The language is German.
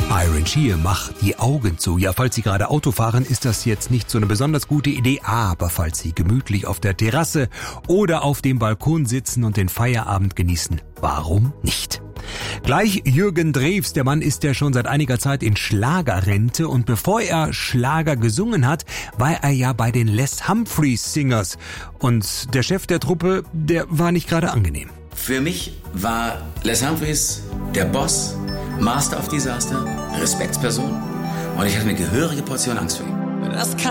Iron Shear, mach die Augen zu. Ja, falls Sie gerade Auto fahren, ist das jetzt nicht so eine besonders gute Idee. Aber falls Sie gemütlich auf der Terrasse oder auf dem Balkon sitzen und den Feierabend genießen, warum nicht? Gleich Jürgen Drews, der Mann ist ja schon seit einiger Zeit in Schlagerrente und bevor er Schlager gesungen hat, war er ja bei den Les Humphreys Singers. Und der Chef der Truppe, der war nicht gerade angenehm. Für mich war Les Humphreys der Boss, Master of Disaster, Respektsperson und ich hatte eine gehörige Portion Angst vor ihm.